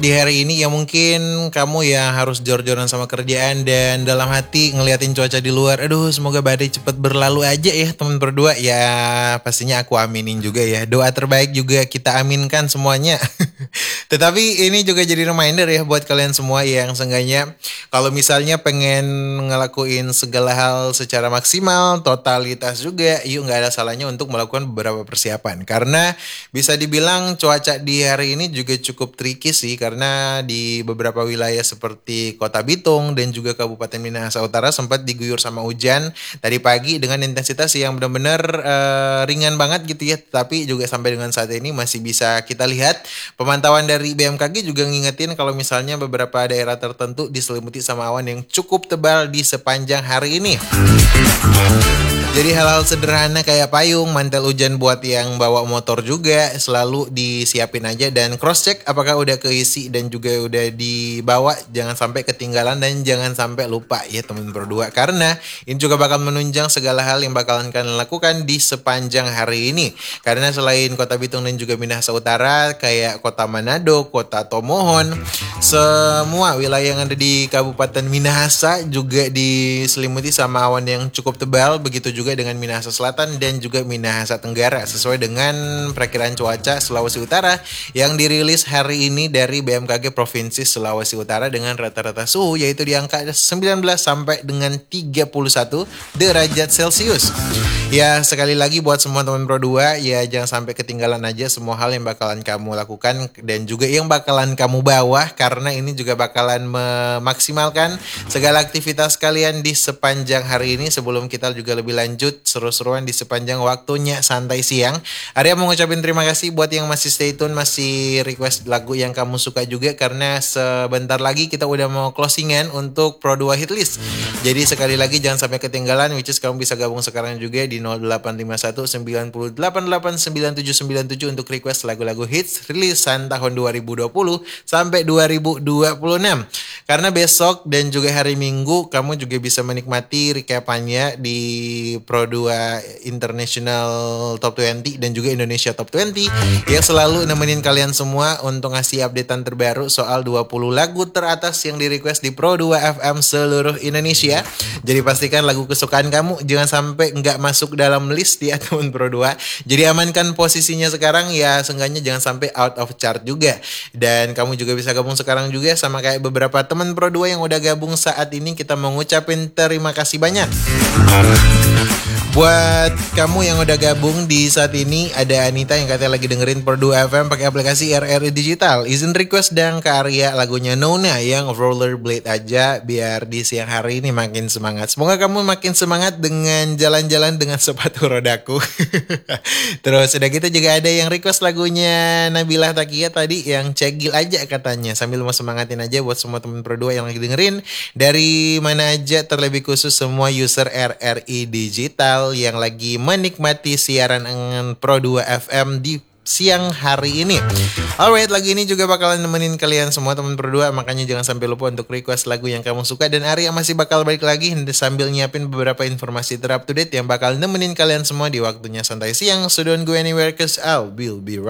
Di hari ini ya mungkin kamu yang harus jor-joran sama kerjaan dan dalam hati ngeliatin cuaca di luar. Aduh, semoga badai cepet berlalu aja ya teman berdua. Ya pastinya aku aminin juga ya. Doa terbaik juga kita aminkan semuanya. Tetapi ini juga jadi reminder ya buat kalian semua yang seenggaknya kalau misalnya pengen ngelakuin segala hal secara maksimal, totalitas juga, yuk nggak ada salahnya untuk melakukan beberapa persiapan. Karena bisa dibilang cuaca di hari ini juga cukup tricky sih karena di beberapa wilayah seperti Kota Bitung dan juga Kabupaten Minahasa Utara sempat diguyur sama hujan tadi pagi dengan intensitas yang benar-benar ringan banget gitu ya. Tapi juga sampai dengan saat ini masih bisa kita lihat pemantauan dari BMKG juga ngingetin kalau misalnya beberapa daerah tertentu diselimuti sama awan yang cukup tebal di sepanjang hari ini. Jadi hal-hal sederhana kayak payung, mantel hujan buat yang bawa motor juga selalu disiapin aja dan cross check apakah udah keisi dan juga udah dibawa, jangan sampai ketinggalan dan jangan sampai lupa ya teman berdua karena ini juga bakal menunjang segala hal yang bakalan kalian lakukan di sepanjang hari ini. Karena selain Kota Bitung dan juga Minahasa Utara kayak Kota Manado, Kota Tomohon, semua wilayah yang ada di Kabupaten Minahasa juga diselimuti sama awan yang cukup tebal, begitu juga dengan Minahasa Selatan dan juga Minahasa Tenggara sesuai dengan perakiraan cuaca Sulawesi Utara yang dirilis hari ini dari BMKG Provinsi Sulawesi Utara dengan rata-rata suhu yaitu di angka 19 sampai dengan 31 derajat Celcius. Ya sekali lagi buat semua teman Pro 2 ya jangan sampai ketinggalan aja semua hal yang bakalan kamu lakukan dan juga yang bakalan kamu bawa karena ini juga bakalan memaksimalkan segala aktivitas kalian di sepanjang hari ini. Sebelum kita juga lebih lanjut seru-seruan di sepanjang waktunya santai siang, Arya mau ngucapin terima kasih buat yang masih stay tune, masih request lagu yang kamu suka juga karena sebentar lagi kita udah mau closingan untuk Pro 2 Hitlist. Jadi sekali lagi jangan sampai ketinggalan, which is kamu bisa gabung sekarang juga di 0851 98979797 untuk request lagu-lagu hits rilisan tahun 2020 sampai 2026. Karena besok dan juga hari Minggu kamu juga bisa menikmati recapannya di Pro 2 International Top 20 dan juga Indonesia Top 20 yang selalu nemenin kalian semua untuk ngasih updatean terbaru soal 20 lagu teratas yang di request di Pro 2 FM seluruh Indonesia. Jadi pastikan lagu kesukaan kamu jangan sampai nggak masuk dalam list ya teman Pro 2. Jadi amankan posisinya sekarang ya, seenggaknya jangan sampai out of chart juga. Dan kamu juga bisa gabung sekarang juga sama kayak beberapa teman Pro 2 yang udah gabung saat ini. Kita mau ngucapin terima kasih banyak. Buat kamu yang udah gabung di saat ini, ada Anita yang katanya lagi dengerin Pro 2 FM pakai aplikasi RRI Digital. Izin request dong ke Arya lagunya Nona yang Rollerblade aja biar di siang hari ini makin semangat. Semoga kamu makin semangat dengan jalan-jalan dengan sepatu rodaku. Terus udah gitu juga ada yang request lagunya Nabila Takia tadi yang cegil aja katanya. Sambil mau semangatin aja buat semua teman Pro 2 yang lagi dengerin dari mana aja, terlebih khusus semua user RRI Digital yang lagi menikmati siaran dengan Pro 2 FM di siang hari ini. Alright, lagi ini juga bakalan nemenin kalian semua teman Pro 2, makanya jangan sampai lupa untuk request lagu yang kamu suka. Dan Arya masih bakal balik lagi sambil nyiapin beberapa informasi ter up to date yang bakal nemenin kalian semua di waktunya santai siang. So don't go anywhere cause I will be right